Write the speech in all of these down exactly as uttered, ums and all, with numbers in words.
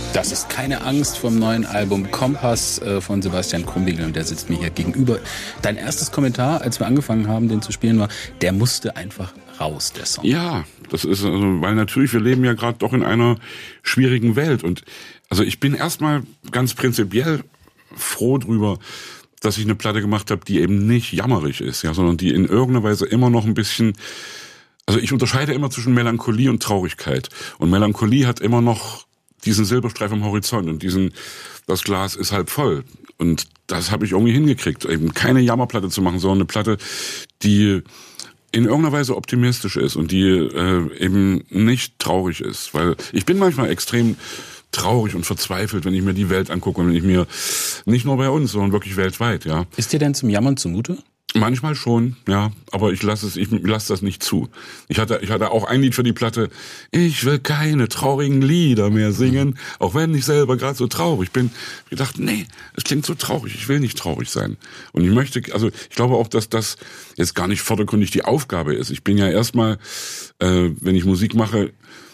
Das ist keine Angst vom neuen Album Kompass äh, von Sebastian Krumbiegel und der sitzt mir hier gegenüber. Dein erstes Kommentar, als wir angefangen haben, den zu spielen, war, der musste einfach raus, der Song. Ja, das ist, also, weil natürlich, wir leben ja gerade doch in einer schwierigen Welt und also ich bin erstmal ganz prinzipiell froh drüber, dass ich eine Platte gemacht habe, die eben nicht jammerig ist, ja, sondern die in irgendeiner Weise immer noch ein bisschen, also ich unterscheide immer zwischen Melancholie und Traurigkeit und Melancholie hat immer noch diesen Silberstreif am Horizont und diesen, das Glas ist halb voll. Und das habe ich irgendwie hingekriegt, eben keine Jammerplatte zu machen, sondern eine Platte, die in irgendeiner Weise optimistisch ist und die äh, eben nicht traurig ist. Weil ich bin manchmal extrem traurig und verzweifelt, wenn ich mir die Welt angucke und wenn ich mir, nicht nur bei uns, sondern wirklich weltweit, ja. Ist dir denn zum Jammern zumute? Manchmal schon, ja, aber ich lasse es, ich lasse das nicht zu. Ich hatte, ich hatte auch ein Lied für die Platte. Ich will keine traurigen Lieder mehr singen, mhm. auch wenn ich selber gerade so traurig bin. Ich gedacht, nee, es klingt so traurig. Ich will nicht traurig sein. Und ich möchte, also ich glaube auch, dass das jetzt gar nicht vordergründig die Aufgabe ist. Ich bin ja erstmal, äh, wenn ich Musik mache,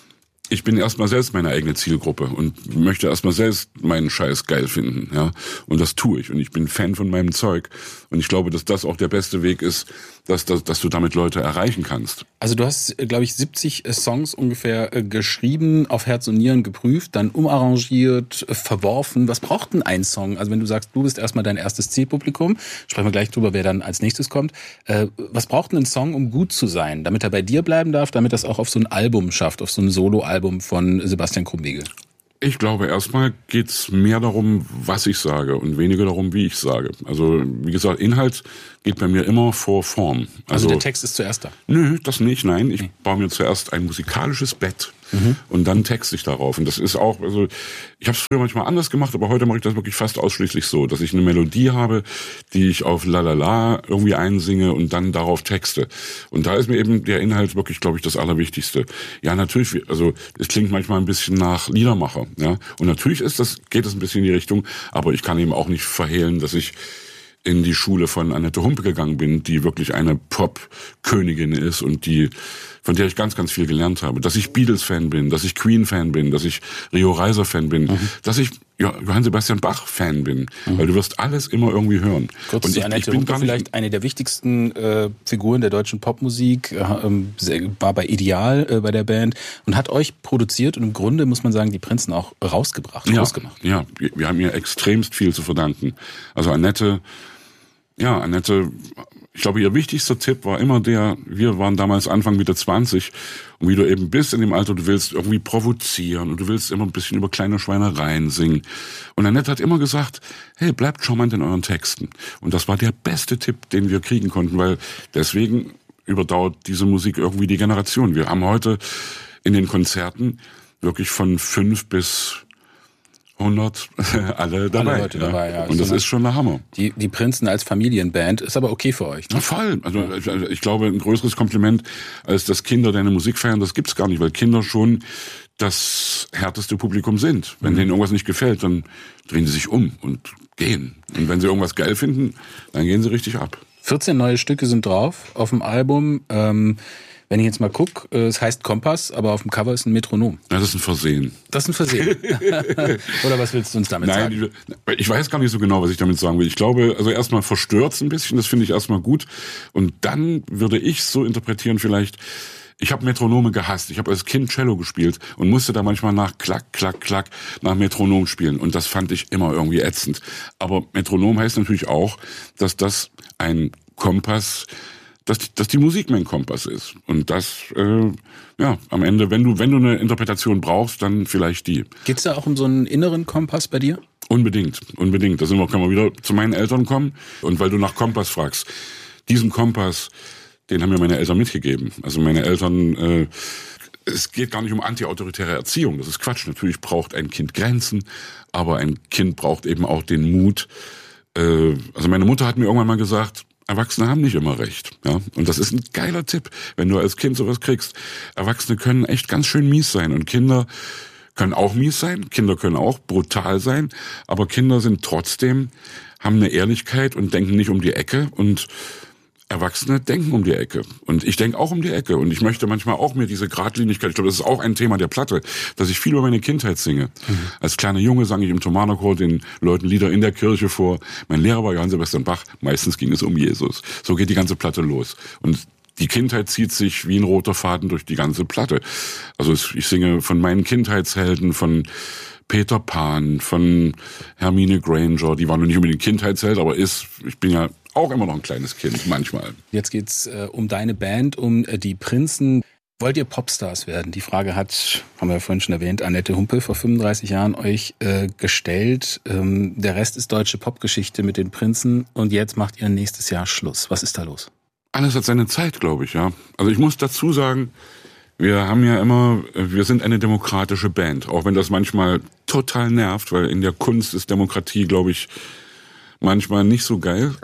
ich bin erstmal selbst meine eigene Zielgruppe und möchte erstmal selbst meinen Scheiß geil finden, ja. Und das tue ich. Und ich bin Fan von meinem Zeug. Und ich glaube, dass das auch der beste Weg ist, dass, dass, dass du damit Leute erreichen kannst. Also du hast, glaube ich, siebzig Songs ungefähr geschrieben, auf Herz und Nieren geprüft, dann umarrangiert, verworfen. Was braucht denn ein Song? Also wenn du sagst, du bist erstmal dein erstes Zielpublikum, sprechen wir gleich drüber, wer dann als nächstes kommt. Was braucht denn ein Song, um gut zu sein? Damit er bei dir bleiben darf, damit das auch auf so ein Album schafft, auf so ein Solo-Album von Sebastian Krumbiegel? Ich glaube, erstmal geht's mehr darum, was ich sage und weniger darum, wie ich sage. Also, wie gesagt, Inhalt geht bei mir immer vor Form. Also, also der Text ist zuerst da? Nö, das nicht, nein. Ich nee. baue mir zuerst ein musikalisches Bett mhm. und dann texte ich darauf. Und das ist auch, also ich habe es früher manchmal anders gemacht, aber heute mache ich das wirklich fast ausschließlich so, dass ich eine Melodie habe, die ich auf Lalala irgendwie einsinge und dann darauf texte. Und da ist mir eben der Inhalt wirklich, glaube ich, das Allerwichtigste. Ja, natürlich, also es klingt manchmal ein bisschen nach Liedermacher, ja. Und natürlich ist das, geht es ein bisschen in die Richtung, aber ich kann eben auch nicht verhehlen, dass ich in die Schule von Annette Humpe gegangen bin, die wirklich eine Pop-Königin ist und die, von der ich ganz, ganz viel gelernt habe. Dass ich Beatles-Fan bin, dass ich Queen-Fan bin, dass ich Rio Reiser-Fan bin, mhm. dass ich ja, Johann Sebastian Bach-Fan bin. Mhm. Weil du wirst alles immer irgendwie hören. Kurz und zu ich, Annette ich bin Humpe, vielleicht eine der wichtigsten äh, Figuren der deutschen Popmusik, äh, war bei Ideal äh, bei der Band und hat euch produziert und im Grunde, muss man sagen, die Prinzen auch rausgebracht, ja, rausgemacht. Ja, wir, wir haben ihr extremst viel zu verdanken. Also Annette, ja, Annette, ich glaube, ihr wichtigster Tipp war immer der, wir waren damals Anfang Mitte zwanzig und wie du eben bist in dem Alter, du willst irgendwie provozieren und du willst immer ein bisschen über kleine Schweinereien singen. Und Annette hat immer gesagt, hey, bleibt charmant in euren Texten. Und das war der beste Tipp, den wir kriegen konnten, weil deswegen überdauert diese Musik irgendwie die Generation. Wir haben heute in den Konzerten wirklich von fünf bis hundert alle dabei. Alle Leute ja. dabei, ja. Und das ist schon der Hammer. Die, die Prinzen als Familienband ist aber okay für euch, ne? Voll. Also ich, ich glaube, ein größeres Kompliment, als dass Kinder deine Musik feiern, das gibt's gar nicht, weil Kinder schon das härteste Publikum sind. Wenn mhm. denen irgendwas nicht gefällt, dann drehen sie sich um und gehen. Und wenn sie irgendwas geil finden, dann gehen sie richtig ab. vierzehn neue Stücke sind drauf auf dem Album. Ähm, Wenn ich jetzt mal gucke, es heißt Kompass, aber auf dem Cover ist ein Metronom. Ja, das ist ein Versehen. Das ist ein Versehen. Oder was willst du uns damit Nein, sagen? Ich, ich weiß gar nicht so genau, was ich damit sagen will. Ich glaube, also erstmal verstört's ein bisschen, das finde ich erstmal gut. Und dann würde ich so interpretieren vielleicht, ich habe Metronome gehasst. Ich habe als Kind Cello gespielt und musste da manchmal nach Klack, Klack, Klack nach Metronom spielen. Und das fand ich immer irgendwie ätzend. Aber Metronom heißt natürlich auch, dass das ein Kompass dass, dass die Musik mein Kompass ist. Und das, äh, ja, am Ende, wenn du, wenn du eine Interpretation brauchst, dann vielleicht die. Geht's da auch um so einen inneren Kompass bei dir? Unbedingt, unbedingt. Da sind wir, können wir wieder zu meinen Eltern kommen. Und weil du nach Kompass fragst, diesen Kompass, den haben mir meine Eltern mitgegeben. Also meine Eltern, äh, es geht gar nicht um antiautoritäre Erziehung. Das ist Quatsch. Natürlich braucht ein Kind Grenzen, aber ein Kind braucht eben auch den Mut. Äh, also meine Mutter hat mir irgendwann mal gesagt, Erwachsene haben nicht immer recht, ja. Und das ist ein geiler Tipp, wenn du als Kind sowas kriegst. Erwachsene können echt ganz schön mies sein und Kinder können auch mies sein. Kinder können auch brutal sein, aber Kinder sind trotzdem, haben eine Ehrlichkeit und denken nicht um die Ecke und Erwachsene denken um die Ecke. Und ich denke auch um die Ecke. Und ich möchte manchmal auch mir diese Gradlinigkeit, ich glaube, das ist auch ein Thema der Platte, dass ich viel über meine Kindheit singe. Mhm. Als kleiner Junge sang ich im Thomanerchor den Leuten Lieder in der Kirche vor. Mein Lehrer war Johann Sebastian Bach. Meistens ging es um Jesus. So geht die ganze Platte los. Und die Kindheit zieht sich wie ein roter Faden durch die ganze Platte. Also ich singe von meinen Kindheitshelden, von Peter Pan, von Hermine Granger. Die waren noch nicht unbedingt Kindheitsheld, aber ist, ich bin ja auch immer noch ein kleines Kind, manchmal. Jetzt geht's äh, um deine Band, um äh, die Prinzen. Wollt ihr Popstars werden? Die Frage hat, haben wir ja vorhin schon erwähnt, Annette Humpe vor fünfunddreißig Jahren euch äh, gestellt. Ähm, der Rest ist deutsche Popgeschichte mit den Prinzen und jetzt macht ihr nächstes Jahr Schluss. Was ist da los? Alles hat seine Zeit, glaube ich, ja. Also ich muss dazu sagen, wir haben ja immer, wir sind eine demokratische Band, auch wenn das manchmal total nervt, weil in der Kunst ist Demokratie, glaube ich, manchmal nicht so geil.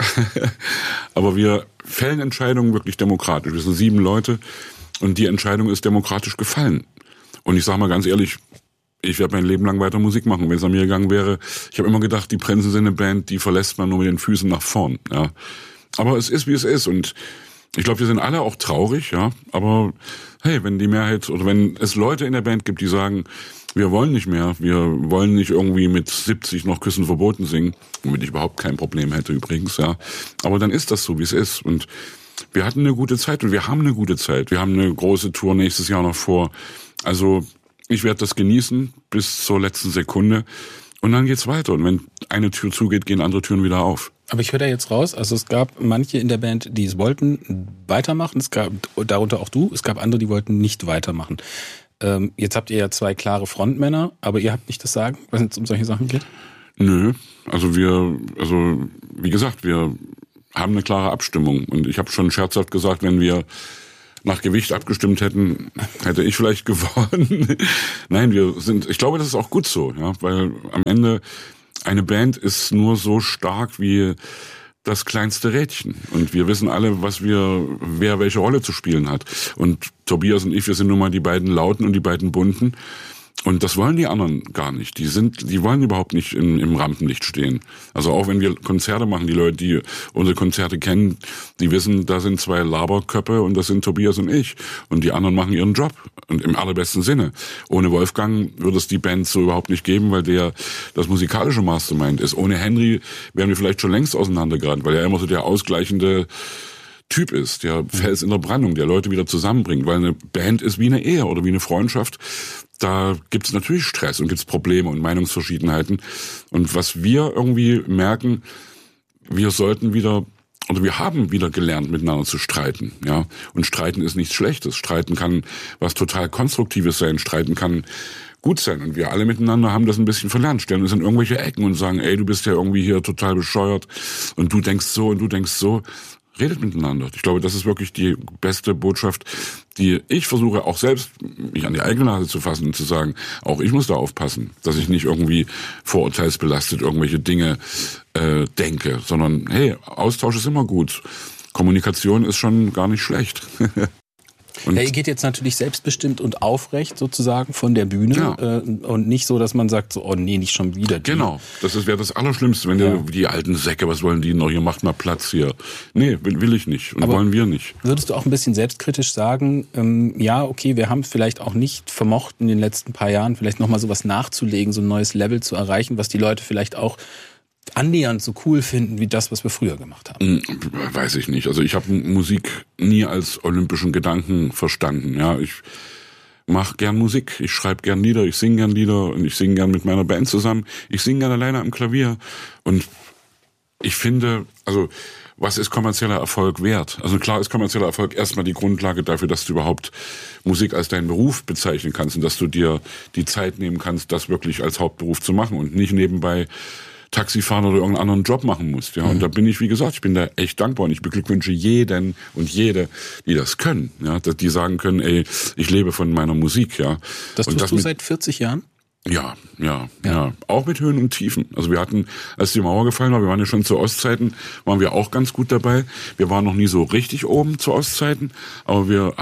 Aber wir fällen Entscheidungen wirklich demokratisch. Wir sind sieben Leute und die Entscheidung ist demokratisch gefallen. Und ich sage mal ganz ehrlich, ich werde mein Leben lang weiter Musik machen. Wenn es an mir gegangen wäre, ich habe immer gedacht, die Prinzen sind eine Band, die verlässt man nur mit den Füßen nach vorn. Ja. Aber es ist, wie es ist. Und ich glaube, wir sind alle auch traurig, ja. Aber hey, wenn die Mehrheit oder wenn es Leute in der Band gibt, die sagen, wir wollen nicht mehr, wir wollen nicht irgendwie mit siebzig noch Küssen verboten singen, womit ich überhaupt kein Problem hätte übrigens, ja. Aber dann ist das so, wie es ist. Und wir hatten eine gute Zeit und wir haben eine gute Zeit. Wir haben eine große Tour nächstes Jahr noch vor. Also ich werde das genießen bis zur letzten Sekunde. Und dann geht's weiter. Und wenn eine Tür zugeht, gehen andere Türen wieder auf. Aber ich höre da jetzt raus, also es gab manche in der Band, die es wollten weitermachen. Es gab darunter auch du. Es gab andere, die wollten nicht weitermachen. Ähm, jetzt habt ihr ja zwei klare Frontmänner, aber ihr habt nicht das Sagen, wenn es um solche Sachen geht? Nö, also wir, also wie gesagt, wir haben eine klare Abstimmung. Und ich habe schon scherzhaft gesagt, wenn wir nach Gewicht abgestimmt hätten, hätte ich vielleicht gewonnen. Nein, wir sind, ich glaube, das ist auch gut so, ja, weil am Ende eine Band ist nur so stark wie das kleinste Rädchen. Und wir wissen alle, was wir, wer welche Rolle zu spielen hat. Und Tobias und ich, wir sind nun mal die beiden Lauten und die beiden Bunten. Und das wollen die anderen gar nicht. Die sind, die wollen überhaupt nicht in, im Rampenlicht stehen. Also auch wenn wir Konzerte machen, die Leute, die unsere Konzerte kennen, die wissen, da sind zwei Laberköpfe und das sind Tobias und ich. Und die anderen machen ihren Job. Und im allerbesten Sinne. Ohne Wolfgang würde es die Band so überhaupt nicht geben, weil der das musikalische Mastermind ist. Ohne Henry wären wir vielleicht schon längst auseinandergerannt, weil er immer so der ausgleichende Typ ist, der Fels in der Brandung, der Leute wieder zusammenbringt, weil eine Band ist wie eine Ehe oder wie eine Freundschaft. Da gibt's natürlich Stress und gibt's Probleme und Meinungsverschiedenheiten. Und was wir irgendwie merken, wir sollten wieder, oder wir haben wieder gelernt, miteinander zu streiten, ja. Und streiten ist nichts Schlechtes. Streiten kann was total Konstruktives sein. Streiten kann gut sein. Und wir alle miteinander haben das ein bisschen verlernt, stellen uns in irgendwelche Ecken und sagen, ey, du bist ja irgendwie hier total bescheuert und du denkst so und du denkst so. Redet miteinander. Ich glaube, das ist wirklich die beste Botschaft, die ich versuche, auch selbst mich an die eigene Nase zu fassen und zu sagen, auch ich muss da aufpassen, dass ich nicht irgendwie vorurteilsbelastet irgendwelche Dinge äh, denke, sondern hey, Austausch ist immer gut. Kommunikation ist schon gar nicht schlecht. Und ja, ihr geht jetzt natürlich selbstbestimmt und aufrecht sozusagen von der Bühne ja. äh, und nicht so, dass man sagt, so, oh nee, nicht schon wieder. Die. Genau, das wäre das Allerschlimmste, wenn ja. die, die alten Säcke, was wollen die noch, ihr macht mal Platz hier. Nee, will, will ich nicht und aber wollen wir nicht. Würdest du auch ein bisschen selbstkritisch sagen, ähm, ja, okay, wir haben vielleicht auch nicht vermocht in den letzten paar Jahren vielleicht nochmal sowas nachzulegen, so ein neues Level zu erreichen, was die Leute vielleicht auch annähernd so cool finden wie das, was wir früher gemacht haben? Weiß ich nicht. Also ich habe Musik nie als olympischen Gedanken verstanden. Ja, ich mache gern Musik, ich schreibe gern Lieder, ich singe gern Lieder und ich singe gern mit meiner Band zusammen. Ich singe gern alleine am Klavier und ich finde, also was ist kommerzieller Erfolg wert? Also klar ist kommerzieller Erfolg erstmal die Grundlage dafür, dass du überhaupt Musik als deinen Beruf bezeichnen kannst und dass du dir die Zeit nehmen kannst, das wirklich als Hauptberuf zu machen und nicht nebenbei Taxi fahren oder irgendeinen anderen Job machen musst. Ja, mhm. Und da bin ich, wie gesagt, ich bin da echt dankbar und ich beglückwünsche jeden und jede, die das können. Ja, dass die sagen können, ey, ich lebe von meiner Musik. Ja. Das tust und das du mit, seit vierzig Jahren? Ja, ja, ja, ja. Auch mit Höhen und Tiefen. Also wir hatten, als die Mauer gefallen war, wir waren ja schon zu Ostzeiten, waren wir auch ganz gut dabei. Wir waren noch nie so richtig oben zu Ostzeiten, aber wir haben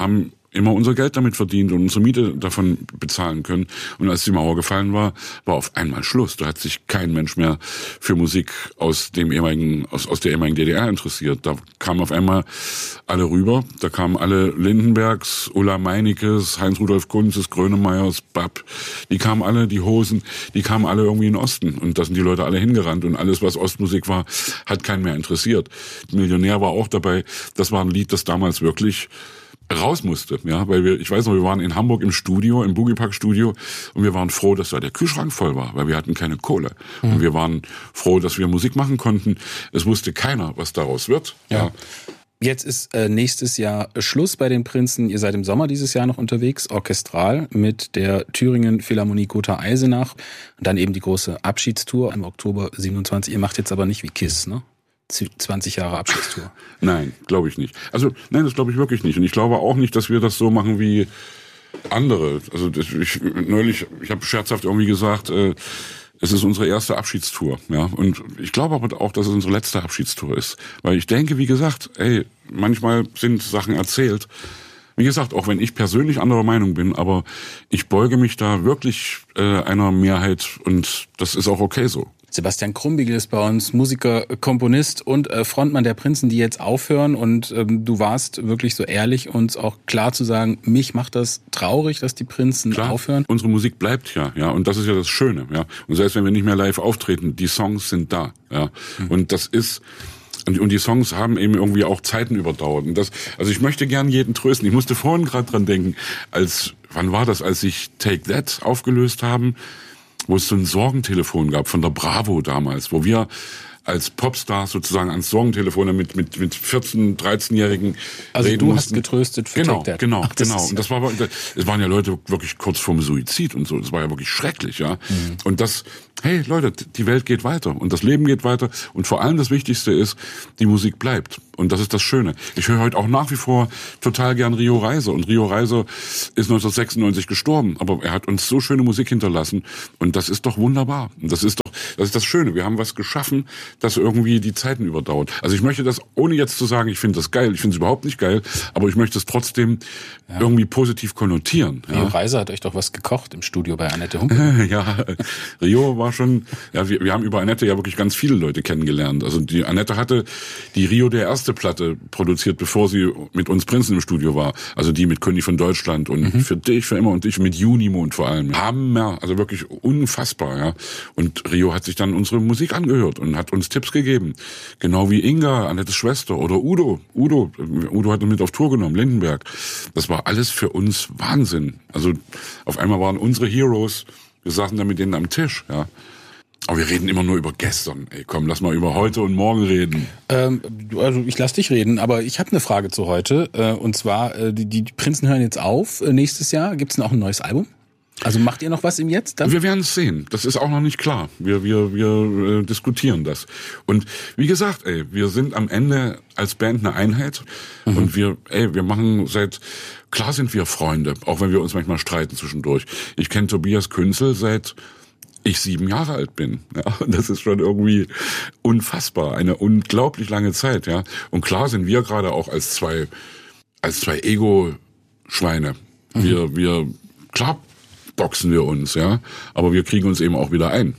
immer unser Geld damit verdient und unsere Miete davon bezahlen können. Und als die Mauer gefallen war, war auf einmal Schluss. Da hat sich kein Mensch mehr für Musik aus dem ehemaligen, aus, aus der ehemaligen D D R interessiert. Da kamen auf einmal alle rüber. Da kamen alle Lindenbergs, Ulla Meinikes, Heinz-Rudolf Kunzes, Grönemeyers, Bapp. Die kamen alle, die Hosen, die kamen alle irgendwie in den Osten. Und da sind die Leute alle hingerannt. Und alles, was Ostmusik war, hat keinen mehr interessiert. Millionär war auch dabei. Das war ein Lied, das damals wirklich raus musste, ja, weil wir, ich weiß noch, wir waren in Hamburg im Studio, im Boogie-Pack-Studio und wir waren froh, dass da der Kühlschrank voll war, weil wir hatten keine Kohle. Mhm. Und wir waren froh, dass wir Musik machen konnten. Es wusste keiner, was daraus wird. Ja. ja. Jetzt ist äh, nächstes Jahr Schluss bei den Prinzen. Ihr seid im Sommer dieses Jahr noch unterwegs, orchestral mit der Thüringen Philharmonie Gotha Eisenach. Und dann eben die große Abschiedstour im Oktober siebenundzwanzig. Ihr macht jetzt aber nicht wie KISS, ne? zwanzig Jahre Abschiedstour. Nein, glaube ich nicht. Also, nein, das glaube ich wirklich nicht. Und ich glaube auch nicht, dass wir das so machen wie andere. Also, das, ich, neulich, ich habe scherzhaft irgendwie gesagt, äh, es ist unsere erste Abschiedstour, ja. Und ich glaube aber auch, dass es unsere letzte Abschiedstour ist. Weil ich denke, wie gesagt, ey, manchmal sind Sachen erzählt. Wie gesagt, auch wenn ich persönlich anderer Meinung bin, aber ich beuge mich da wirklich äh, einer Mehrheit und das ist auch okay so. Sebastian Krumbiegel ist bei uns Musiker, Komponist und äh, Frontmann der Prinzen, die jetzt aufhören. Und ähm, du warst wirklich so ehrlich, uns auch klar zu sagen, mich macht das traurig, dass die Prinzen klar, aufhören. Unsere Musik bleibt ja, ja, und das ist ja das Schöne, ja. Und selbst wenn wir nicht mehr live auftreten, die Songs sind da, ja. Mhm. Und das ist Und die Songs haben eben irgendwie auch Zeiten überdauert. Und das, also ich möchte gern jeden trösten. Ich musste vorhin gerade dran denken, als, wann war das, als sich Take That aufgelöst haben, wo es so ein Sorgentelefon gab von der Bravo damals, wo wir als Popstar sozusagen ans Sorgentelefon mit mit mit vierzehn-, dreizehnjährigen Also reden du mussten. hast getröstet für genau, Take That. Genau, Ach, das genau. Und das war, es waren ja Leute wirklich kurz vorm Suizid und so. Das war ja wirklich schrecklich, ja. Mhm. Und das, hey Leute, die Welt geht weiter und das Leben geht weiter und vor allem das Wichtigste ist, die Musik bleibt. Und das ist das Schöne. Ich höre heute auch nach wie vor total gern Rio Reiser. Und Rio Reiser ist neunzehnhundertsechsundneunzig gestorben. Aber er hat uns so schöne Musik hinterlassen. Und das ist doch wunderbar. Und das ist doch, das ist das Schöne. Wir haben was geschaffen, das irgendwie die Zeiten überdauert. Also ich möchte das, ohne jetzt zu sagen, ich finde das geil. Ich finde es überhaupt nicht geil. Aber ich möchte es trotzdem ja. irgendwie positiv konnotieren. Rio ja. Reiser hat euch doch was gekocht im Studio bei Annette Humpe. Ja, Rio war schon, ja, wir, wir haben über Annette ja wirklich ganz viele Leute kennengelernt. Also die Annette hatte die Rio der erste Platte produziert, bevor sie mit uns Prinzen im Studio war. Also die mit König von Deutschland und mhm. für dich, für immer und dich mit Junimond vor allem. Hammer, also wirklich unfassbar, ja. Und Rio hat sich dann unsere Musik angehört und hat uns Tipps gegeben. Genau wie Inga, Annettes Schwester oder Udo. Udo, Udo hat uns mit auf Tour genommen, Lindenberg. Das war alles für uns Wahnsinn. Also auf einmal waren unsere Heroes, wir saßen da mit denen am Tisch, ja. Aber wir reden immer nur über gestern. Ey, komm, lass mal über heute und morgen reden. Ähm, also ich lass dich reden, aber ich habe eine Frage zu heute. Äh, und zwar, äh, die, die Prinzen hören jetzt auf. Äh, nächstes Jahr gibt's denn auch ein neues Album? Also macht ihr noch was im Jetzt? Dann? Wir werden es sehen. Das ist auch noch nicht klar. Wir wir wir äh, diskutieren das. Und wie gesagt, ey, wir sind am Ende als Band eine Einheit. Mhm. Und wir, ey, wir machen seit, klar sind wir Freunde, auch wenn wir uns manchmal streiten zwischendurch. Ich kenne Tobias Künzel seit ich sieben Jahre alt bin. Ja, das ist schon irgendwie unfassbar, eine unglaublich lange Zeit, ja. Und klar sind wir gerade auch als zwei, als zwei Ego-Schweine. Mhm. Wir, wir, klar boxen wir uns, ja, aber wir kriegen uns eben auch wieder ein.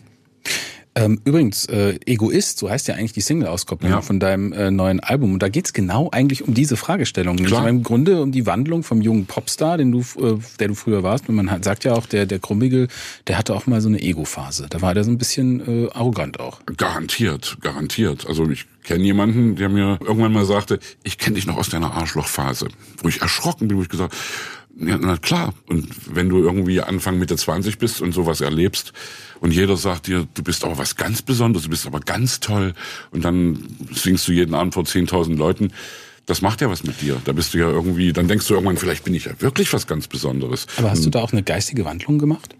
Ähm, übrigens, äh, Egoist, so heißt ja eigentlich die Single-Auskopplung ja. von deinem äh, neuen Album. Und da geht's genau eigentlich um diese Fragestellung. Klar. Im Grunde um die Wandlung vom jungen Popstar, den du, äh, der du früher warst. Und man hat, sagt ja auch, der, der Krumbiegel, der hatte auch mal so eine Ego-Phase. Da war der so ein bisschen äh, arrogant auch. Garantiert, garantiert. Also ich kenne jemanden, der mir irgendwann mal sagte, ich kenne dich noch aus deiner Arschlochphase. Wo ich erschrocken bin, wo ich gesagt ja, na klar. Und wenn du irgendwie Anfang Mitte zwanzig bist und sowas erlebst und jeder sagt dir, du bist aber was ganz Besonderes, du bist aber ganz toll und dann singst du jeden Abend vor zehntausend Leuten, das macht ja was mit dir. Da bist du ja irgendwie, dann denkst du irgendwann, vielleicht bin ich ja wirklich was ganz Besonderes. Aber hast du da auch eine geistige Wandlung gemacht?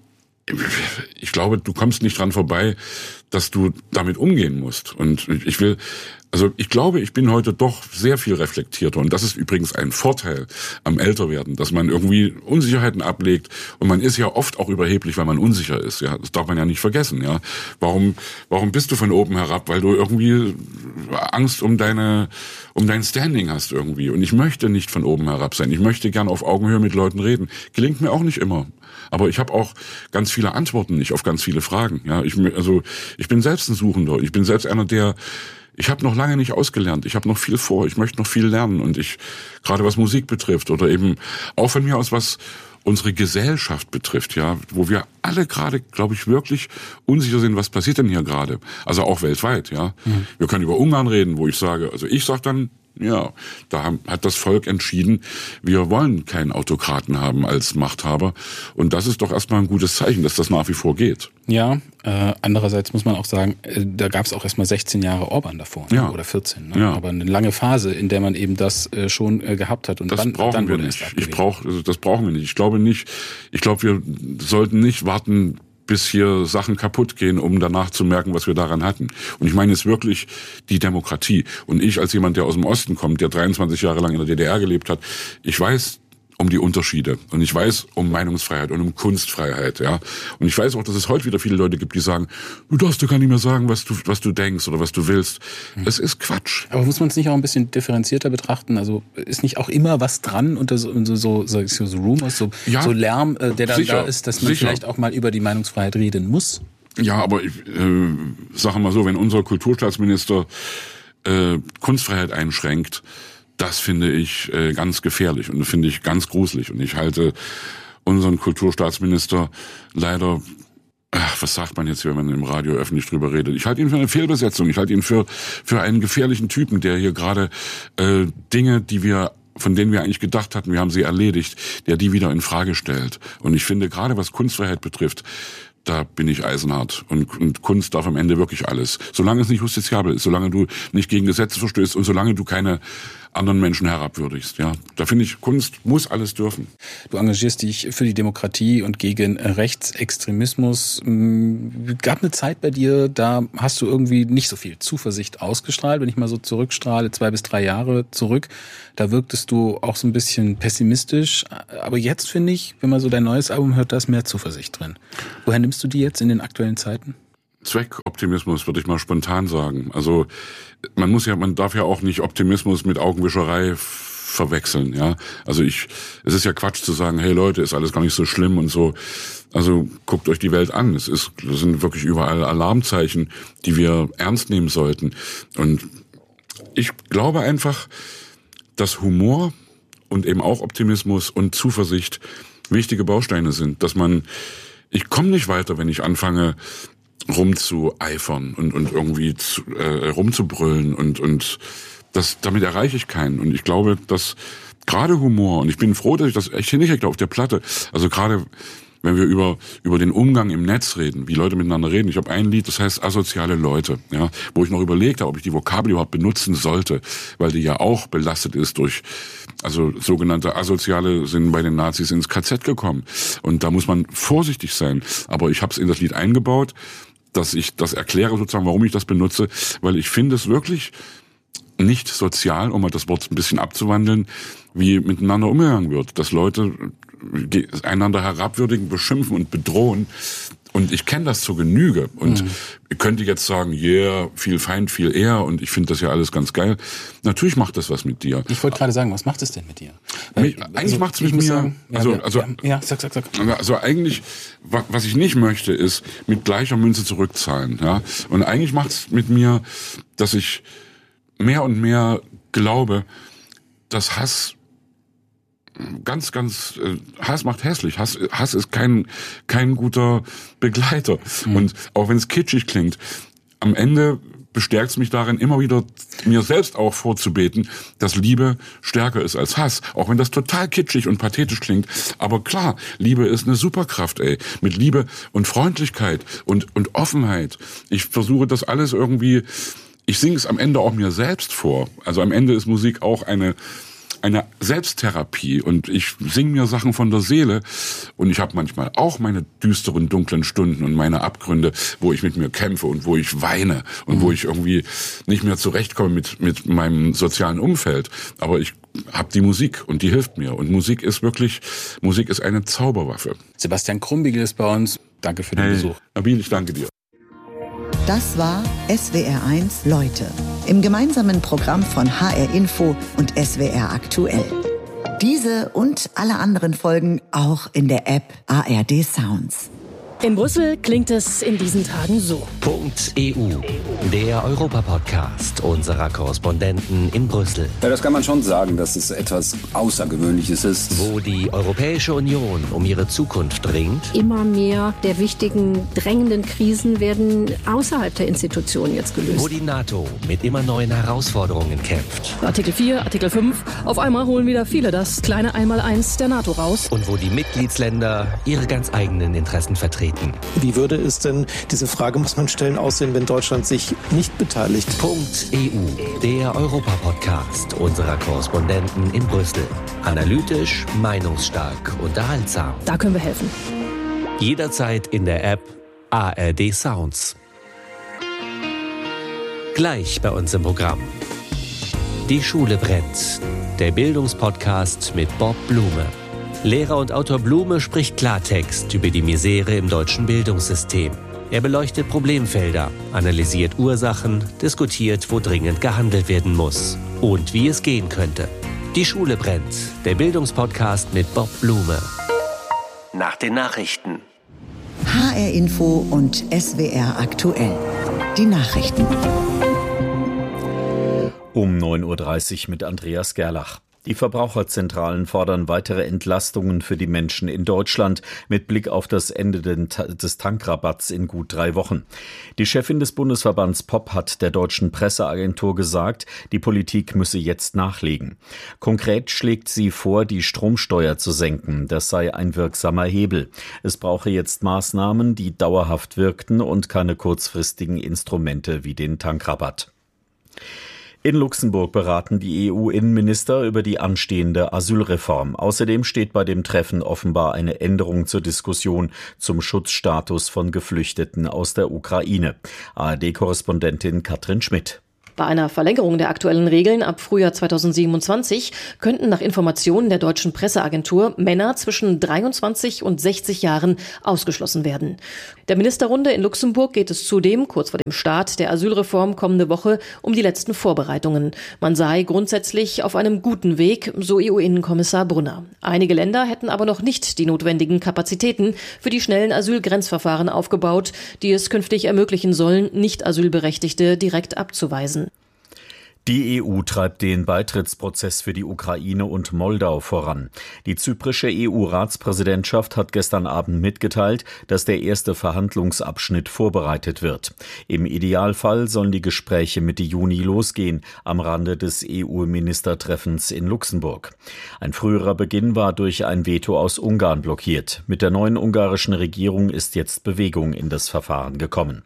Ich glaube, du kommst nicht dran vorbei, dass du damit umgehen musst. Und ich will Also ich glaube, ich bin heute doch sehr viel reflektierter und das ist übrigens ein Vorteil am Älterwerden, dass man irgendwie Unsicherheiten ablegt und man ist ja oft auch überheblich, weil man unsicher ist. Ja, das darf man ja nicht vergessen. Ja, warum, warum bist du von oben herab? Weil du irgendwie Angst um deine, um dein Standing hast irgendwie. Und ich möchte nicht von oben herab sein. Ich möchte gern auf Augenhöhe mit Leuten reden. Gelingt mir auch nicht immer. Aber ich habe auch ganz viele Antworten nicht auf ganz viele Fragen. Ja, ich also ich bin selbst ein Suchender. Ich bin selbst einer, der Ich habe noch lange nicht ausgelernt. Ich habe noch viel vor. Ich möchte noch viel lernen. Und ich, gerade was Musik betrifft oder eben auch von mir aus, was unsere Gesellschaft betrifft, ja, wo wir alle gerade, glaube ich, wirklich unsicher sind, was passiert denn hier gerade? Also auch weltweit, ja. Mhm. Wir können über Ungarn reden, wo ich sage, also ich sage dann, ja, da hat das Volk entschieden, wir wollen keinen Autokraten haben als Machthaber. Und das ist doch erstmal ein gutes Zeichen, dass das nach wie vor geht. Ja, äh, andererseits muss man auch sagen, äh, da gab es auch erstmal sechzehn Jahre Orban davor, ja. ne? Oder vierzehn. Ne? Ja. Aber eine lange Phase, in der man eben das äh, schon äh, gehabt hat. Und das dann, brauchen dann wir nicht. Ich brauch, also das brauchen wir nicht. Ich glaube nicht. Ich glaube, wir sollten nicht warten, bis hier Sachen kaputt gehen, um danach zu merken, was wir daran hatten. Und ich meine jetzt wirklich die Demokratie. Und ich als jemand, der aus dem Osten kommt, der dreiundzwanzig Jahre lang in der D D R gelebt hat, ich weiß um die Unterschiede. Und ich weiß um Meinungsfreiheit und um Kunstfreiheit, ja. Und ich weiß auch, dass es heute wieder viele Leute gibt, die sagen, du darfst doch gar nicht mehr sagen, was du, was du denkst oder was du willst. Mhm. Es ist Quatsch. Aber muss man es nicht auch ein bisschen differenzierter betrachten? Also ist nicht auch immer was dran unter so, so, so, so, so Rumors, so, ja, so Lärm, äh, der dann sicher, da ist, dass man sicher. vielleicht auch mal über die Meinungsfreiheit reden muss? Ja, aber ich äh, sage mal so, wenn unser Kulturstaatsminister äh, Kunstfreiheit einschränkt, das finde ich äh, ganz gefährlich und finde ich ganz gruselig. Und ich halte unseren Kulturstaatsminister leider, ach, was sagt man jetzt, wenn man im Radio öffentlich drüber redet? Ich halte ihn für eine Fehlbesetzung. Ich halte ihn für für einen gefährlichen Typen, der hier gerade äh, Dinge, die wir von denen wir eigentlich gedacht hatten, wir haben sie erledigt, der die wieder in Frage stellt. Und ich finde, gerade was Kunstfreiheit betrifft, da bin ich eisenhart. Und, und Kunst darf am Ende wirklich alles. Solange es nicht justiziabel ist, solange du nicht gegen Gesetze verstößt und solange du keine anderen Menschen herabwürdigst. Ja, da finde ich, Kunst muss alles dürfen. Du engagierst dich für die Demokratie und gegen Rechtsextremismus. Gab eine Zeit bei dir, da hast du irgendwie nicht so viel Zuversicht ausgestrahlt. Wenn ich mal so zurückstrahle, zwei bis drei Jahre zurück, da wirktest du auch so ein bisschen pessimistisch. Aber jetzt finde ich, wenn man so dein neues Album hört, da ist mehr Zuversicht drin. Woher nimmst du die jetzt in den aktuellen Zeiten? Zweckoptimismus, würde ich mal spontan sagen. Also man muss ja, man darf ja auch nicht Optimismus mit Augenwischerei verwechseln, ja. Also ich, es ist ja Quatsch zu sagen, hey Leute, ist alles gar nicht so schlimm und so. Also guckt euch die Welt an. Es ist, es sind wirklich überall Alarmzeichen, die wir ernst nehmen sollten. Und ich glaube einfach, dass Humor und eben auch Optimismus und Zuversicht wichtige Bausteine sind, dass man, ich komme nicht weiter, wenn ich anfange, rumzueifern und, und irgendwie zu, äh, rumzubrüllen und, und das, damit erreiche ich keinen. Und ich glaube, dass gerade Humor, und ich bin froh, dass ich das echt hinkriege auf der Platte, also gerade wenn wir über über den Umgang im Netz reden, wie Leute miteinander reden. Ich habe ein Lied, das heißt asoziale Leute, ja, wo ich noch überlegt habe, ob ich die Vokabel überhaupt benutzen sollte, weil die ja auch belastet ist durch, also sogenannte Asoziale sind bei den Nazis ins K Z gekommen. Und da muss man vorsichtig sein. Aber ich habe es in das Lied eingebaut, dass ich das erkläre sozusagen, warum ich das benutze, weil ich finde es wirklich nicht sozial, um mal das Wort ein bisschen abzuwandeln, wie miteinander umgegangen wird, dass Leute einander herabwürdigen, beschimpfen und bedrohen. Und ich kenne das zur Genüge. Und mhm. ich könnte jetzt sagen, yeah, viel Feind, viel eher. Und ich finde das ja alles ganz geil. Natürlich macht das was mit dir. Ich wollte gerade sagen, was macht es denn mit dir? Weil, Mich, eigentlich also, macht es mit mir... Sagen, ja, also, also, ja, ja, sag, sag, sag. Also eigentlich, was ich nicht möchte, ist mit gleicher Münze zurückzahlen. Ja? Und eigentlich macht es mit mir, dass ich mehr und mehr glaube, dass Hass ganz, ganz, äh, Hass macht hässlich. Hass, Hass ist kein, kein guter Begleiter. Mhm. Und auch wenn es kitschig klingt, am Ende bestärkt es mich darin, immer wieder mir selbst auch vorzubeten, dass Liebe stärker ist als Hass. Auch wenn das total kitschig und pathetisch klingt. Aber klar, Liebe ist eine Superkraft, ey. Mit Liebe und Freundlichkeit und, und Offenheit. Ich versuche das alles irgendwie, ich singe es am Ende auch mir selbst vor. Also am Ende ist Musik auch eine, eine Selbsttherapie und ich singe mir Sachen von der Seele und ich habe manchmal auch meine düsteren, dunklen Stunden und meine Abgründe, wo ich mit mir kämpfe und wo ich weine und mhm. wo ich irgendwie nicht mehr zurechtkomme mit, mit meinem sozialen Umfeld. Aber ich habe die Musik und die hilft mir. Und Musik ist wirklich, Musik ist eine Zauberwaffe. Sebastian Krumbiegel ist bei uns. Danke für den hey, Besuch. Nabil, ich danke dir. Das war S W R eins Leute im gemeinsamen Programm von H R Info und S W R Aktuell. Diese und alle anderen Folgen auch in der App A R D Sounds. In Brüssel klingt es in diesen Tagen so. .eu, der Europa-Podcast unserer Korrespondenten in Brüssel. Ja, das kann man schon sagen, dass es etwas Außergewöhnliches ist. Wo die Europäische Union um ihre Zukunft ringt. Immer mehr der wichtigen, drängenden Krisen werden außerhalb der Institutionen jetzt gelöst. Wo die NATO mit immer neuen Herausforderungen kämpft. Artikel vier, Artikel fünf, auf einmal holen wieder viele das kleine Einmaleins der NATO raus. Und wo die Mitgliedsländer ihre ganz eigenen Interessen vertreten. Wie würde es denn, diese Frage muss man stellen, aussehen, wenn Deutschland sich nicht beteiligt? .eu, der Europa-Podcast unserer Korrespondenten in Brüssel. Analytisch, meinungsstark, unterhaltsam. Da können wir helfen. Jederzeit in der App A R D Sounds. Gleich bei uns im Programm. Die Schule brennt. Der Bildungspodcast mit Bob Blume. Lehrer und Autor Blume spricht Klartext über die Misere im deutschen Bildungssystem. Er beleuchtet Problemfelder, analysiert Ursachen, diskutiert, wo dringend gehandelt werden muss und wie es gehen könnte. Die Schule brennt. Der Bildungspodcast mit Bob Blume. Nach den Nachrichten. H R Info und S W R Aktuell. Die Nachrichten. Um neun Uhr dreißig mit Andreas Gerlach. Die Verbraucherzentralen fordern weitere Entlastungen für die Menschen in Deutschland mit Blick auf das Ende des Tankrabatts in gut drei Wochen. Die Chefin des Bundesverbands P O P hat der deutschen Presseagentur gesagt, die Politik müsse jetzt nachlegen. Konkret schlägt sie vor, die Stromsteuer zu senken. Das sei ein wirksamer Hebel. Es brauche jetzt Maßnahmen, die dauerhaft wirkten und keine kurzfristigen Instrumente wie den Tankrabatt. In Luxemburg beraten die E U-Innenminister über die anstehende Asylreform. Außerdem steht bei dem Treffen offenbar eine Änderung zur Diskussion zum Schutzstatus von Geflüchteten aus der Ukraine. A R D-Korrespondentin Katrin Schmidt. Bei einer Verlängerung der aktuellen Regeln ab Frühjahr zweitausendsiebenundzwanzig könnten nach Informationen der deutschen Presseagentur Männer zwischen dreiundzwanzig und sechzig Jahren ausgeschlossen werden. Der Ministerrunde in Luxemburg geht es zudem, kurz vor dem Start der Asylreform kommende Woche, um die letzten Vorbereitungen. Man sei grundsätzlich auf einem guten Weg, so E U-Innenkommissar Brunner. Einige Länder hätten aber noch nicht die notwendigen Kapazitäten für die schnellen Asylgrenzverfahren aufgebaut, die es künftig ermöglichen sollen, Nicht-Asylberechtigte direkt abzuweisen. Die E U treibt den Beitrittsprozess für die Ukraine und Moldau voran. Die zyprische E U-Ratspräsidentschaft hat gestern Abend mitgeteilt, dass der erste Verhandlungsabschnitt vorbereitet wird. Im Idealfall sollen die Gespräche Mitte Juni losgehen, am Rande des E U-Ministertreffens in Luxemburg. Ein früherer Beginn war durch ein Veto aus Ungarn blockiert. Mit der neuen ungarischen Regierung ist jetzt Bewegung in das Verfahren gekommen.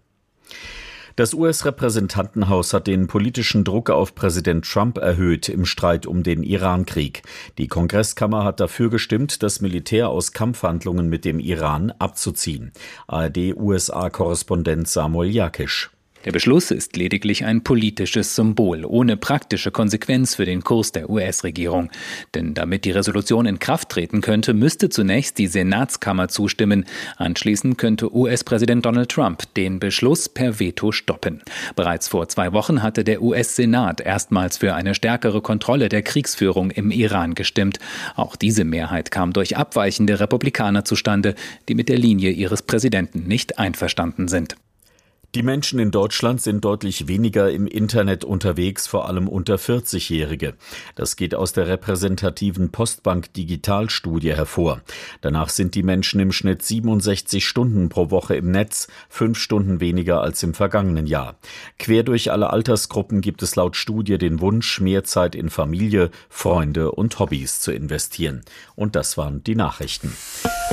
Das U S-Repräsentantenhaus hat den politischen Druck auf Präsident Trump erhöht im Streit um den Iran-Krieg. Die Kongresskammer hat dafür gestimmt, das Militär aus Kampfhandlungen mit dem Iran abzuziehen. A R D-U S A-Korrespondent Samuel Jakisch. Der Beschluss ist lediglich ein politisches Symbol, ohne praktische Konsequenz für den Kurs der U S-Regierung. Denn damit die Resolution in Kraft treten könnte, müsste zunächst die Senatskammer zustimmen. Anschließend könnte U S-Präsident Donald Trump den Beschluss per Veto stoppen. Bereits vor zwei Wochen hatte der U S-Senat erstmals für eine stärkere Kontrolle der Kriegsführung im Iran gestimmt. Auch diese Mehrheit kam durch abweichende Republikaner zustande, die mit der Linie ihres Präsidenten nicht einverstanden sind. Die Menschen in Deutschland sind deutlich weniger im Internet unterwegs, vor allem unter vierzig-Jährige. Das geht aus der repräsentativen Postbank Digitalstudie hervor. Danach sind die Menschen im Schnitt siebenundsechzig Stunden pro Woche im Netz, fünf Stunden weniger als im vergangenen Jahr. Quer durch alle Altersgruppen gibt es laut Studie den Wunsch, mehr Zeit in Familie, Freunde und Hobbys zu investieren. Und das waren die Nachrichten.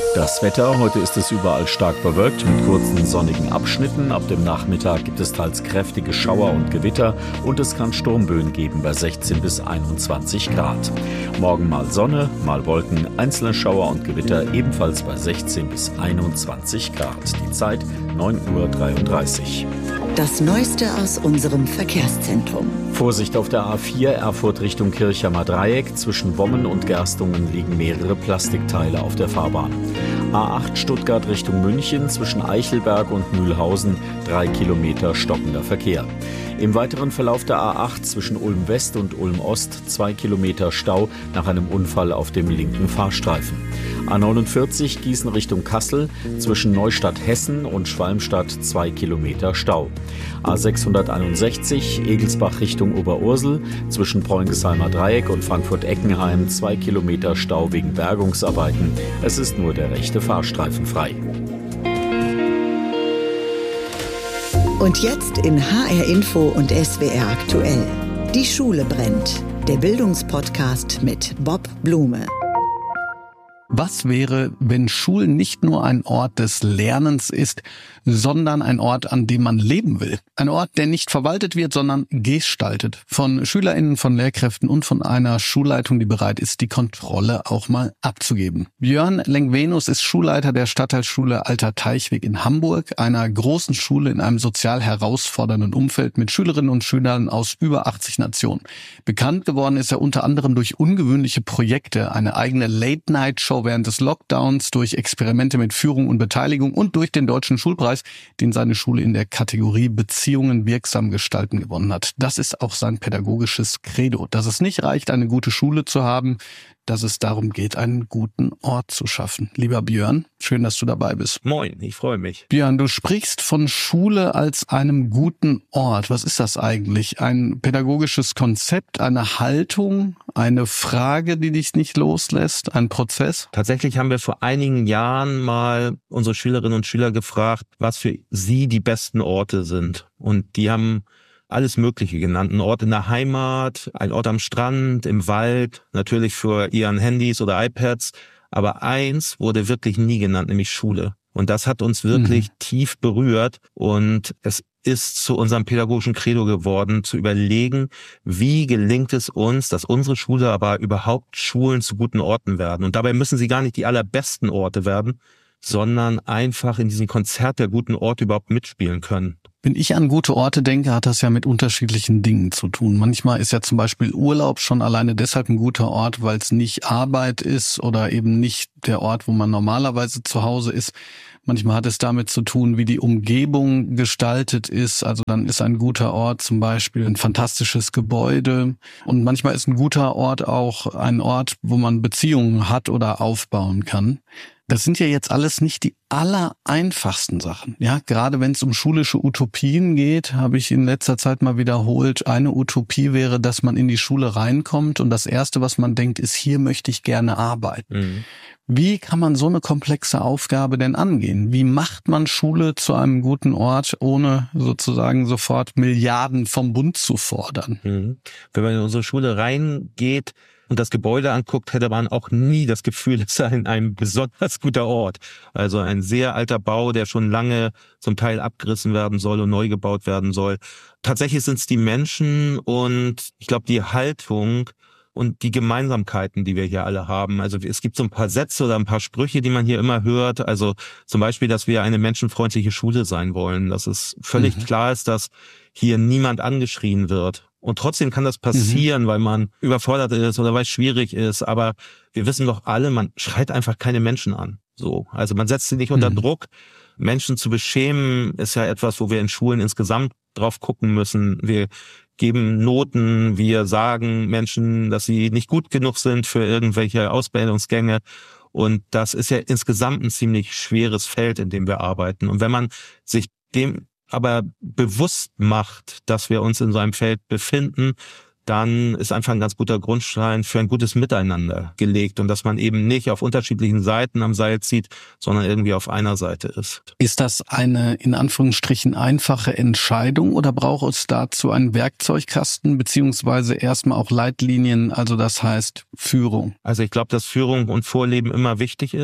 Das Wetter, heute ist es überall stark bewölkt mit kurzen sonnigen Abschnitten. Ab dem Nachmittag gibt es teils kräftige Schauer und Gewitter und es kann Sturmböen geben bei sechzehn bis einundzwanzig Grad. Morgen mal Sonne, mal Wolken, einzelne Schauer und Gewitter ebenfalls bei sechzehn bis einundzwanzig Grad. Die Zeit neun Uhr dreiunddreißig. Das Neueste aus unserem Verkehrszentrum. Vorsicht auf der A vier Erfurt Richtung Kirchheimer Dreieck. Zwischen Wommen und Gerstungen liegen mehrere Plastikteile auf der Fahrbahn. A acht Stuttgart Richtung München. Zwischen Eichelberg und Mühlhausen drei Kilometer stockender Verkehr. Im weiteren Verlauf der A acht zwischen Ulm West und Ulm Ost zwei Kilometer Stau nach einem Unfall auf dem linken Fahrstreifen. A neunundvierzig Gießen Richtung Kassel. Zwischen Neustadt Hessen und Schwalmstadt zwei Kilometer Stau. A sechshunderteinundsechzig Egelsbach Richtung Oberursel. Zwischen Preungeshalmer Dreieck und Frankfurt-Eckenheim zwei Kilometer Stau wegen Bergungsarbeiten. Es ist nur der rechte Fahrstreifen frei. Und jetzt in H R Info und S W R aktuell. Die Schule brennt. Der Bildungspodcast mit Bob Blume. Was wäre, wenn Schulen nicht nur ein Ort des Lernens ist, sondern ein Ort, an dem man leben will? Ein Ort, der nicht verwaltet wird, sondern gestaltet. Von SchülerInnen, von Lehrkräften und von einer Schulleitung, die bereit ist, die Kontrolle auch mal abzugeben. Björn Lengvenus ist Schulleiter der Stadtteilschule Alter Teichweg in Hamburg, einer großen Schule in einem sozial herausfordernden Umfeld mit Schülerinnen und Schülern aus über achtzig Nationen. Bekannt geworden ist er unter anderem durch ungewöhnliche Projekte, eine eigene Late-Night-Show während des Lockdowns, durch Experimente mit Führung und Beteiligung und durch den Deutschen Schulpreis, den seine Schule in der Kategorie Beziehungen wirksam gestalten gewonnen hat. Das ist auch sein pädagogisches Credo, dass es nicht reicht, eine gute Schule zu haben, dass es darum geht, einen guten Ort zu schaffen. Lieber Björn, schön, dass du dabei bist. Moin, ich freue mich. Björn, du sprichst von Schule als einem guten Ort. Was ist das eigentlich? Ein pädagogisches Konzept, eine Haltung, eine Frage, die dich nicht loslässt, ein Prozess? Tatsächlich haben wir vor einigen Jahren mal unsere Schülerinnen und Schüler gefragt, was für sie die besten Orte sind. Und die haben alles Mögliche genannt. Ein Ort in der Heimat, ein Ort am Strand, im Wald, natürlich für ihren Handys oder iPads. Aber eins wurde wirklich nie genannt, nämlich Schule. Und das hat uns wirklich mhm. tief berührt. Und es ist zu unserem pädagogischen Credo geworden, zu überlegen, wie gelingt es uns, dass unsere Schule, aber überhaupt Schulen zu guten Orten werden. Und dabei müssen sie gar nicht die allerbesten Orte werden, sondern einfach in diesem Konzert der guten Orte überhaupt mitspielen können. Wenn ich an gute Orte denke, hat das ja mit unterschiedlichen Dingen zu tun. Manchmal ist ja zum Beispiel Urlaub schon alleine deshalb ein guter Ort, weil es nicht Arbeit ist oder eben nicht der Ort, wo man normalerweise zu Hause ist. Manchmal hat es damit zu tun, wie die Umgebung gestaltet ist. Also dann ist ein guter Ort zum Beispiel ein fantastisches Gebäude. Und manchmal ist ein guter Ort auch ein Ort, wo man Beziehungen hat oder aufbauen kann. Das sind ja jetzt alles nicht die allereinfachsten Sachen. Ja, gerade wenn es um schulische Utopien geht, habe ich in letzter Zeit mal wiederholt, eine Utopie wäre, dass man in die Schule reinkommt und das Erste, was man denkt, ist, hier möchte ich gerne arbeiten. Mhm. Wie kann man so eine komplexe Aufgabe denn angehen? Wie macht man Schule zu einem guten Ort, ohne sozusagen sofort Milliarden vom Bund zu fordern? Mhm. Wenn man in unsere Schule reingeht und das Gebäude anguckt, hätte man auch nie das Gefühl, es sei ein, ein besonders guter Ort. Also ein sehr alter Bau, der schon lange zum Teil abgerissen werden soll und neu gebaut werden soll. Tatsächlich sind es die Menschen und ich glaube die Haltung und die Gemeinsamkeiten, die wir hier alle haben. Also es gibt so ein paar Sätze oder ein paar Sprüche, die man hier immer hört. Also zum Beispiel, dass wir eine menschenfreundliche Schule sein wollen. Dass es völlig mhm. klar ist, dass hier niemand angeschrien wird. Und trotzdem kann das passieren, mhm. weil man überfordert ist oder weil es schwierig ist. Aber wir wissen doch alle, man schreit einfach keine Menschen an. So, also man setzt sie nicht unter mhm. Druck. Menschen zu beschämen ist ja etwas, wo wir in Schulen insgesamt drauf gucken müssen. Wir geben Noten, wir sagen Menschen, dass sie nicht gut genug sind für irgendwelche Ausbildungsgänge. Und das ist ja insgesamt ein ziemlich schweres Feld, in dem wir arbeiten. Und wenn man sich dem aber bewusst macht, dass wir uns in so einem Feld befinden, dann ist einfach ein ganz guter Grundstein für ein gutes Miteinander gelegt und dass man eben nicht auf unterschiedlichen Seiten am Seil zieht, sondern irgendwie auf einer Seite ist. Ist das eine in Anführungsstrichen einfache Entscheidung oder braucht es dazu einen Werkzeugkasten beziehungsweise erstmal auch Leitlinien, also das heißt Führung? Also ich glaube, dass Führung und Vorleben immer wichtig ist.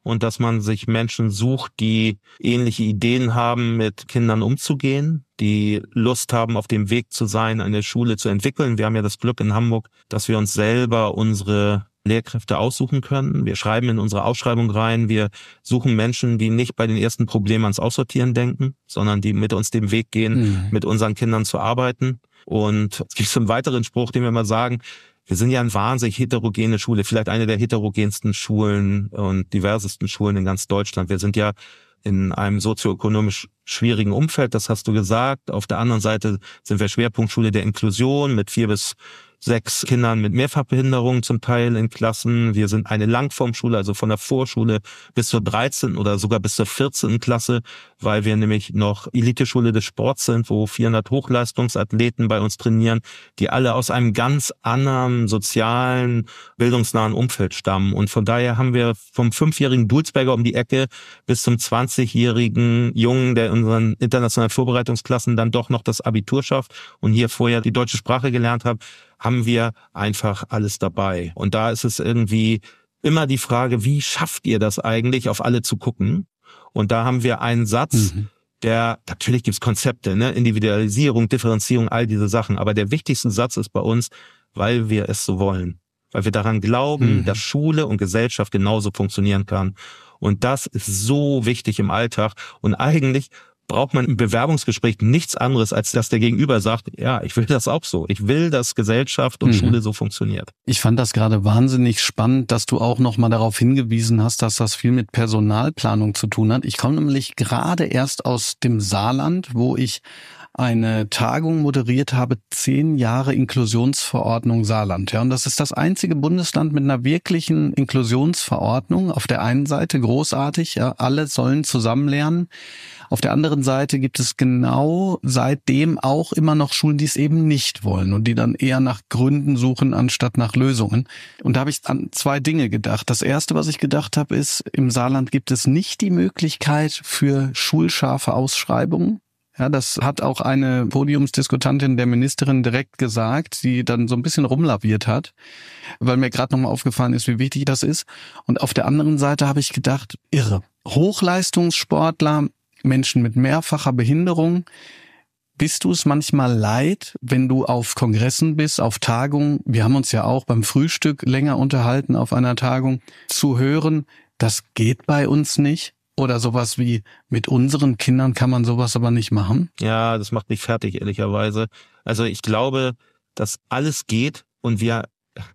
und dass man sich Menschen sucht, die ähnliche Ideen haben, mit Kindern umzugehen, die Lust haben, auf dem Weg zu sein, eine Schule zu entwickeln. Wir haben ja das Glück in Hamburg, dass wir uns selber unsere Lehrkräfte aussuchen können. Wir schreiben in unsere Ausschreibung rein, wir suchen Menschen, die nicht bei den ersten Problemen ans Aussortieren denken, sondern die mit uns den Weg gehen, mhm. mit unseren Kindern zu arbeiten. Und es gibt so einen weiteren Spruch, den wir mal sagen, wir sind ja eine wahnsinnig heterogene Schule, vielleicht eine der heterogensten Schulen und diversesten Schulen in ganz Deutschland. Wir sind ja in einem sozioökonomisch schwierigen Umfeld, das hast du gesagt. Auf der anderen Seite sind wir Schwerpunktschule der Inklusion mit vier bis sechs Kindern mit Mehrfachbehinderungen zum Teil in Klassen. Wir sind eine Langformschule, also von der Vorschule bis zur dreizehnten oder sogar bis zur vierzehnten Klasse, weil wir nämlich noch Eliteschule des Sports sind, wo vierhundert Hochleistungsathleten bei uns trainieren, die alle aus einem ganz anderen sozialen, bildungsnahen Umfeld stammen. Und von daher haben wir vom fünfjährigen Dulsberger um die Ecke bis zum zwanzigjährigen Jungen, der in unseren internationalen Vorbereitungsklassen dann doch noch das Abitur schafft und hier vorher die deutsche Sprache gelernt hat, haben wir einfach alles dabei. Und da ist es irgendwie immer die Frage, wie schafft ihr das eigentlich, auf alle zu gucken? Und da haben wir einen Satz, mhm. der, natürlich gibt's Konzepte, ne, Individualisierung, Differenzierung, all diese Sachen. Aber der wichtigste Satz ist bei uns, weil wir es so wollen. Weil wir daran glauben, mhm. dass Schule und Gesellschaft genauso funktionieren kann. Und das ist so wichtig im Alltag. Und eigentlich braucht man im Bewerbungsgespräch nichts anderes, als dass der Gegenüber sagt, ja, ich will das auch so. Ich will, dass Gesellschaft und mhm. Schule so funktioniert. Ich fand das gerade wahnsinnig spannend, dass du auch nochmal darauf hingewiesen hast, dass das viel mit Personalplanung zu tun hat. Ich komme nämlich gerade erst aus dem Saarland, wo ich eine Tagung moderiert habe, zehn Jahre Inklusionsverordnung Saarland. Ja, und das ist das einzige Bundesland mit einer wirklichen Inklusionsverordnung. Auf der einen Seite großartig, ja, alle sollen zusammen lernen. Auf der anderen Seite gibt es genau seitdem auch immer noch Schulen, die es eben nicht wollen und die dann eher nach Gründen suchen, anstatt nach Lösungen. Und da habe ich an zwei Dinge gedacht. Das erste, was ich gedacht habe, ist, im Saarland gibt es nicht die Möglichkeit für schulscharfe Ausschreibungen. Ja, das hat auch eine Podiumsdiskutantin der Ministerin direkt gesagt, die dann so ein bisschen rumlaviert hat, weil mir gerade nochmal aufgefallen ist, wie wichtig das ist. Und auf der anderen Seite habe ich gedacht, irre. Hochleistungssportler, Menschen mit mehrfacher Behinderung, bist du es manchmal leid, wenn du auf Kongressen bist, auf Tagungen, wir haben uns ja auch beim Frühstück länger unterhalten auf einer Tagung, zu hören, das geht bei uns nicht? Oder sowas wie, mit unseren Kindern kann man sowas aber nicht machen? Ja, das macht mich fertig, ehrlicherweise. Also ich glaube, dass alles geht und wir,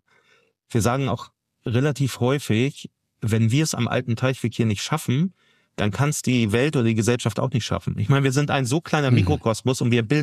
wir sagen auch relativ häufig, wenn wir es am alten Teichweg hier nicht schaffen, dann kann es die Welt oder die Gesellschaft auch nicht schaffen. Ich meine, wir sind ein so kleiner Mikrokosmos und wir bilden